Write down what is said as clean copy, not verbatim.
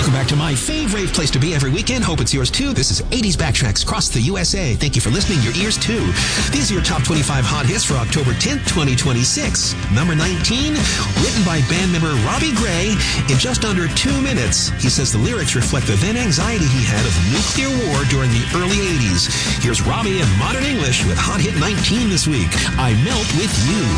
Welcome back to my favorite place to be every weekend. Hope it's yours too. This is 80s Backtracks across the USA. Thank you for listening. Your ears too. These are your top 25 hot hits for October 10th, 2026. Number 19, written by band member Robbie Gray. In just under 2 minutes, he says the lyrics reflect the then anxiety he had of nuclear war during the early 80s. Here's Robbie in modern English with hot hit 19 this week. I Melt With You.